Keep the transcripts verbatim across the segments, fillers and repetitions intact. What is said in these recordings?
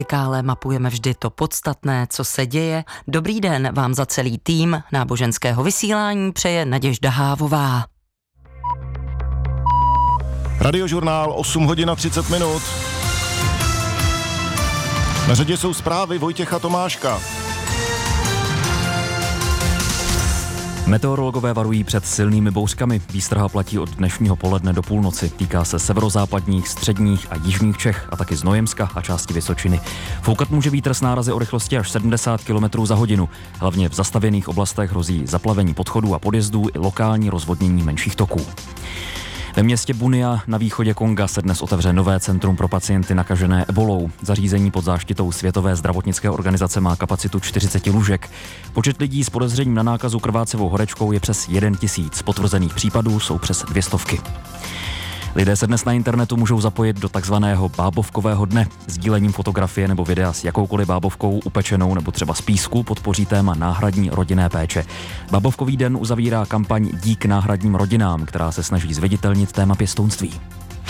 Vertikále mapujeme vždy to podstatné, co se děje. Dobrý den vám za celý tým náboženského vysílání přeje Naděžda Hávová. Radiožurnál osm hodin a třicet minut. Na řadě jsou zprávy Vojtěcha Tomáška. Meteorologové varují před silnými bouřkami. Výstraha platí od dnešního poledne do půlnoci. Týká se severozápadních, středních a jižních Čech a taky Znojemska a části Vysočiny. Foukat může vítr s nárazy o rychlosti až sedmdesát kilometrů za hodinu. Hlavně v zastavěných oblastech hrozí zaplavení podchodů a podjezdů i lokální rozvodnění menších toků. Ve městě Bunia na východě Konga se dnes otevře nové centrum pro pacienty nakažené ebolou. Zařízení pod záštitou Světové zdravotnické organizace má kapacitu čtyřicet lůžek. Počet lidí s podezřením na nákazu krvácevou horečkou je přes jeden tisíc. Potvrzených případů jsou přes dvě stovky. Lidé se dnes na internetu můžou zapojit do takzvaného bábovkového dne. Sdílením fotografie nebo videa s jakoukoliv bábovkou upečenou nebo třeba z písku podpoří téma náhradní rodinné péče. Bábovkový den uzavírá kampaň Dík náhradním rodinám, která se snaží zviditelnit téma pěstounství.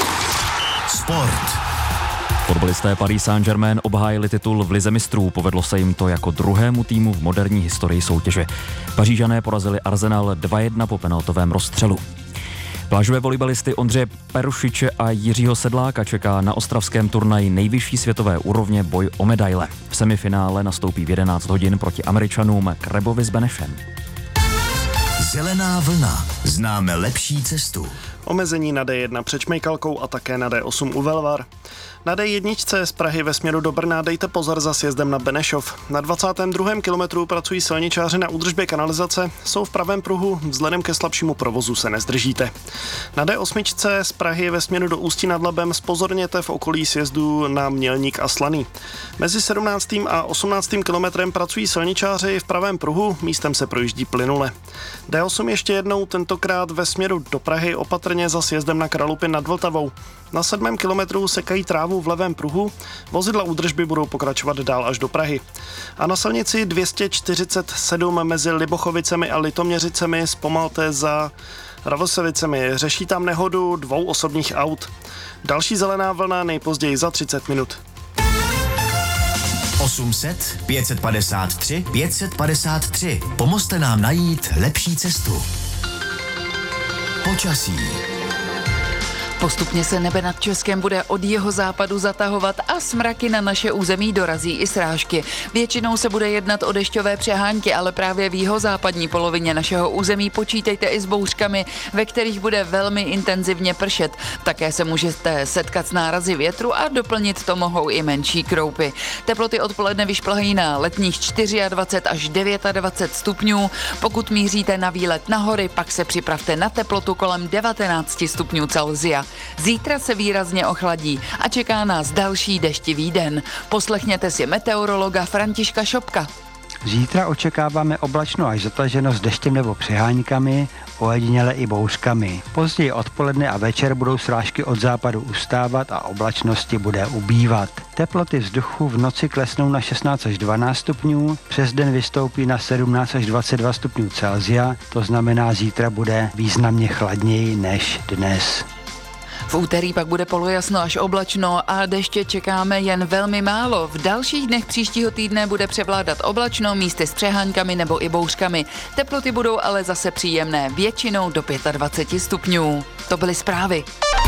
Sport. Fotbalisté Paris Saint-Germain obhájili titul v lize mistrů. Povedlo se jim to jako druhému týmu v moderní historii soutěže. Pařížané porazili Arsenal dva jedna po penaltovém rozstřelu. Plážové volejbalisty Ondřeje Perušiče a Jiřího Sedláka čeká na ostravském turnaji nejvyšší světové úrovně boj o medaile. V semifinále nastoupí v jedenáct hodin proti Američanům Krebovi s Benešem. Zelená vlna. Známe lepší cestu. Omezení na D jedna před Šmejkalkou a také na D osm u Velvar. Na D jedna z Prahy ve směru do Brna dejte pozor za sjezdem na Benešov. Na dvacátém druhém kilometru pracují silničáři na údržbě kanalizace, jsou v pravém pruhu, vzhledem ke slabšímu provozu se nezdržíte. Na D osm z Prahy ve směru do Ústí nad Labem zpozorněte v okolí sjezdu na Mělník a Slaný. Mezi sedmnáctým a osmnáctým kilometrem pracují silničáři v pravém pruhu, místem se projíždí plynule. D osm ještě jednou, tentokrát ve směru do Prahy opatrně za sjezdem na Kralupy nad Vltavou. Na sedmém kilometru sekají trávu v levém pruhu, vozidla údržby budou pokračovat dál až do Prahy. A na silnici dvě stě čtyřicet sedm mezi Libochovicemi a Litoměřicemi zpomalte za Ravosevicemi. Řeší tam nehodu dvou osobních aut. Další zelená vlna nejpozději za třicet minut. osm set, pět set padesát tři, pět set padesát tři. Pomozte nám najít lepší cestu. Počasí. Postupně se nebe nad Českem bude od jeho západu zatahovat a smraky na naše území dorazí i srážky. Většinou se bude jednat o dešťové přehánky, ale právě v jihozápadní polovině našeho území počítejte i s bouřkami, ve kterých bude velmi intenzivně pršet. Také se můžete setkat s nárazy větru a doplnit to mohou i menší kroupy. Teploty odpoledne vyšplhají na letních dvacet čtyři až dvacet devět stupňů. Pokud míříte na výlet na hory, pak se připravte na teplotu kolem devatenáct stupňů Celsia. Zítra se výrazně ochladí a čeká nás další deštivý den. Poslechněte si meteorologa Františka Šopka. Zítra očekáváme oblačno až zataženo s deštěm nebo přeháňkami, ojediněle i bouřkami. Později odpoledne a večer budou srážky od západu ustávat a oblačnosti bude ubývat. Teploty vzduchu v noci klesnou na šestnáct až dvanáct stupňů, přes den vystoupí na sedmnáct až dvacet dva stupňů Celsia, to znamená zítra bude významně chladněji než dnes. V úterý pak bude polojasno až oblačno a deště čekáme jen velmi málo. V dalších dnech příštího týdne bude převládat oblačno, místy s přeháňkami nebo i bouřkami. Teploty budou ale zase příjemné, většinou do dvacet pět stupňů. To byly zprávy.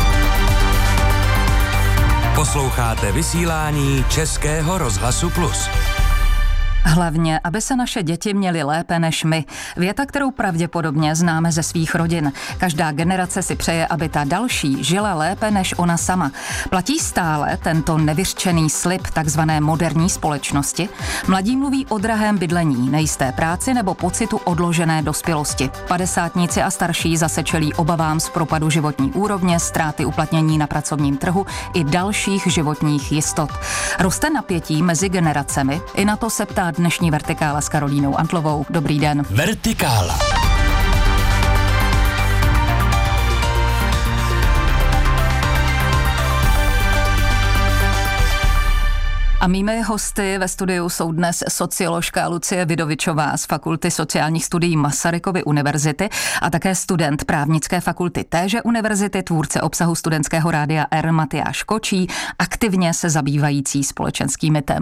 Posloucháte vysílání Českého rozhlasu Plus. Hlavně, aby se naše děti měly lépe než my. Věta, kterou pravděpodobně známe ze svých rodin. Každá generace si přeje, aby ta další žila lépe než ona sama. Platí stále tento nevyřčený slib takzvané moderní společnosti? Mladí mluví o drahém bydlení, nejisté práci nebo pocitu odložené dospělosti. Padesátníci a starší zase čelí obavám z propadu životní úrovně, ztráty uplatnění na pracovním trhu i dalších životních jistot. Roste napětí mezi generacemi? I na to se ptá dnešní Vertikála s Karolínou Antlovou. Dobrý den. Vertikála. A mými hosty ve studiu jsou dnes socioložka Lucie Vidovičová z Fakulty sociálních studií Masarykovy univerzity a také student právnické fakulty téže univerzity, tvůrce obsahu studentského rádia R Matyáš Kočí, aktivně se zabývající společenskými tématy.